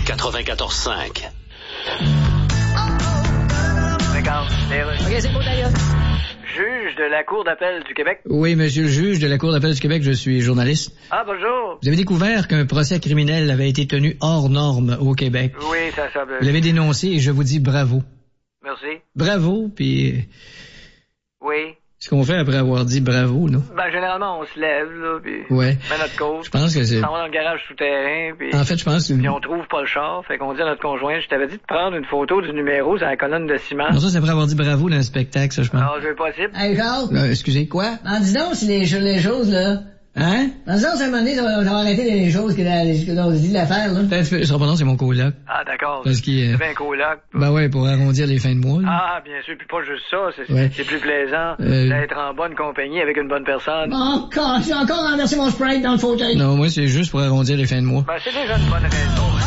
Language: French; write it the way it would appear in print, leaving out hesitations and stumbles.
94.5. OK, c'est beau d'ailleurs. Juge de la Cour d'appel du Québec. Oui, monsieur le juge de la Cour d'appel du Québec, je suis journaliste. Ah, bonjour. Vous avez découvert qu'un procès criminel avait été tenu hors norme au Québec. Oui, ça semble. Vous l'avez dénoncé et je vous dis bravo. Merci. Bravo, puis Oui. ce qu'on fait après avoir dit bravo, là. Ben, généralement, on se lève, là, puis Ouais. met notre côte. Je pense que c'est... On va dans le garage souterrain, puis... En fait, je pense que... Puis on trouve pas le char, fait qu'on dit à notre conjoint, je t'avais dit de prendre une photo du numéro sur la colonne de ciment. Non, ça, c'est après avoir dit bravo dans le spectacle, ça, je pense. Alors, c'est possible. Hey, Charles, Excusez, quoi? dis donc si les choses, là... Hein? Dis donc, à un moment donné, ça va arrêter les choses que l'on dit l'affaire, là. Peut-être, je reprends, c'est mon coloc. Ah, d'accord. Parce qu'il... C'est bien coloc. Ben ouais, pour arrondir les fins de mois, là. Ah, bien sûr, puis pas juste ça, Ouais. c'est plus plaisant d'être en bonne compagnie avec une bonne personne. Encore, j'ai encore renversé mon Sprite dans le fauteuil. Non, moi, c'est juste pour arrondir les fins de mois. Ben, c'est déjà une bonne raison.